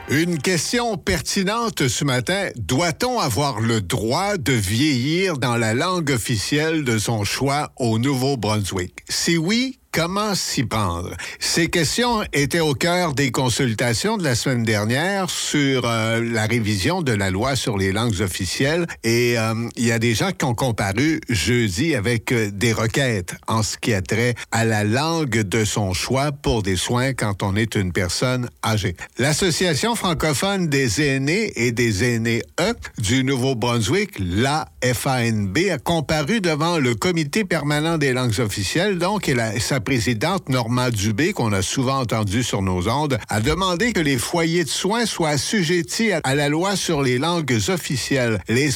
Une question pertinente ce matin. Doit-on avoir le droit de vieillir dans la langue officielle de son choix au Nouveau-Brunswick? Si oui, comment s'y prendre? Ces questions étaient au cœur des consultations de la semaine dernière sur la révision de la loi sur les langues officielles et il y a des gens qui ont comparu jeudi avec des requêtes en ce qui a trait à la langue de son choix pour des soins quand on est une personne âgée. L'Association francophone des aînés et des aînés du Nouveau-Brunswick, la FANB, a comparu devant le Comité permanent des langues officielles, donc, et sa présidente, Norma Dubé, qu'on a souvent entendue sur nos ondes, a demandé que les foyers de soins soient assujettis à la loi sur les langues officielles. Les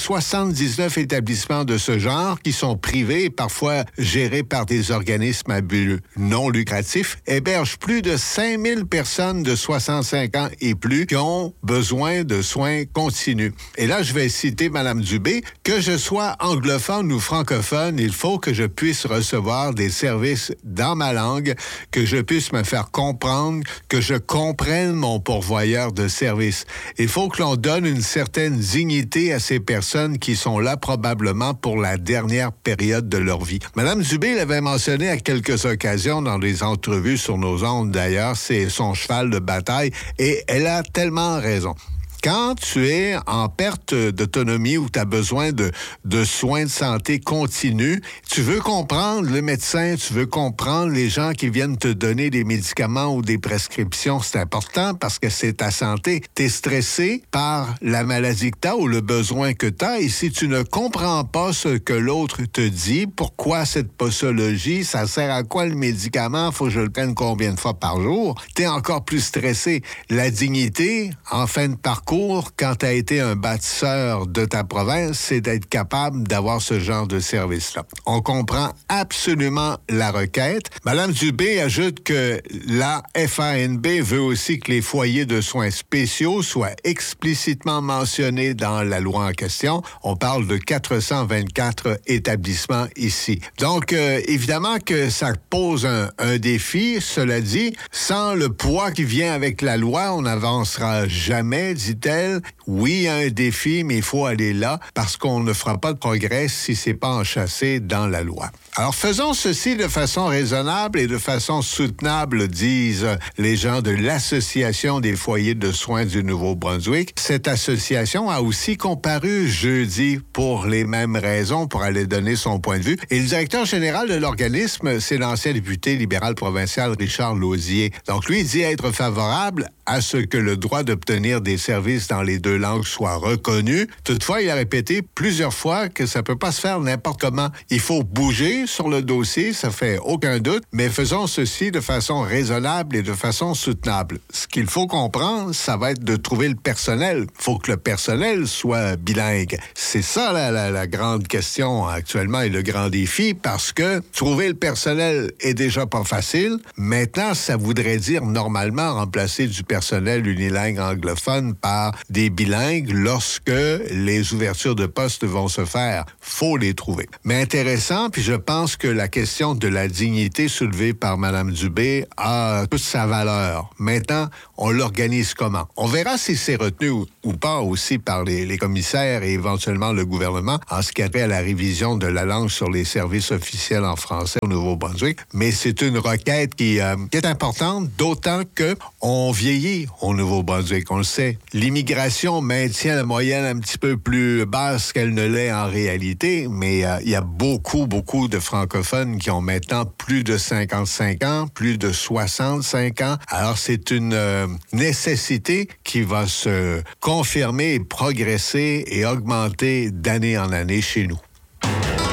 79 établissements de ce genre, qui sont privés et parfois gérés par des organismes à but non lucratif, hébergent plus de 5000 personnes de 65 ans et plus qui ont besoin de soins continus. Et là, je vais citer Mme Dubé, que je sois anglophone ou francophone, il faut que je puisse recevoir des services dans ma langue, que je puisse me faire comprendre, que je comprenne mon pourvoyeur de services. Il faut que l'on donne une certaine dignité à ces personnes qui sont là probablement pour la dernière période de leur vie. Mme Dubé l'avait mentionné à quelques occasions dans des entrevues sur nos ondes d'ailleurs, c'est son cheval de bataille et elle a tellement raison. Quand tu es en perte d'autonomie ou tu as besoin de soins de santé continus, tu veux comprendre le médecin, tu veux comprendre les gens qui viennent te donner des médicaments ou des prescriptions. C'est important parce que c'est ta santé. Tu es stressé par la maladie que tu as ou le besoin que tu as. Et si tu ne comprends pas ce que l'autre te dit, pourquoi cette posologie, ça sert à quoi le médicament, faut que je le prenne combien de fois par jour, tu es encore plus stressé. La dignité, en fin de parcours, quand tu as été un bâtisseur de ta province, c'est d'être capable d'avoir ce genre de service-là. On comprend absolument la requête. Mme Dubé ajoute que la FANB veut aussi que les foyers de soins spéciaux soient explicitement mentionnés dans la loi en question. On parle de 424 établissements ici. Donc, évidemment que ça pose un défi. Cela dit, sans le poids qui vient avec la loi, on n'avancera jamais, dit-elle. Oui, il y a un défi, mais il faut aller là parce qu'on ne fera pas de progrès si c'est pas enchâssé dans la loi. Alors, faisons ceci de façon raisonnable et de façon soutenable, disent les gens de l'Association des foyers de soins du Nouveau-Brunswick. Cette association a aussi comparu jeudi pour les mêmes raisons, pour aller donner son point de vue. Et le directeur général de l'organisme, c'est l'ancien député libéral provincial Richard Lauzier. Donc, lui, il dit être favorable à ce que le droit d'obtenir des services dans les deux langues soit reconnu. Toutefois, il a répété plusieurs fois que ça peut pas se faire n'importe comment. Il faut bouger sur le dossier, ça fait aucun doute, mais faisons ceci de façon raisonnable et de façon soutenable. Ce qu'il faut comprendre, ça va être de trouver le personnel. Il faut que le personnel soit bilingue. C'est ça la grande question actuellement et le grand défi, parce que trouver le personnel est déjà pas facile. Maintenant, ça voudrait dire normalement remplacer du personnel unilingue anglophone par des bilingues lorsque les ouvertures de postes vont se faire. Faut les trouver. Mais intéressant, puis je pense que la question de la dignité soulevée par Mme Dubé a toute sa valeur. Maintenant, on l'organise comment? On verra si c'est retenu ou pas aussi par les commissaires et éventuellement le gouvernement en ce qui a trait à la révision de la langue sur les services officiels en français au Nouveau-Brunswick. Mais c'est une requête qui est importante, d'autant que on vieillit au Nouveau-Brunswick, on le sait. L'immigration maintient la moyenne un petit peu plus basse qu'elle ne l'est en réalité, mais il y a beaucoup de francophones qui ont maintenant plus de 55 ans, plus de 65 ans. Alors, c'est une nécessité qui va se confirmer, progresser et augmenter d'année en année chez nous.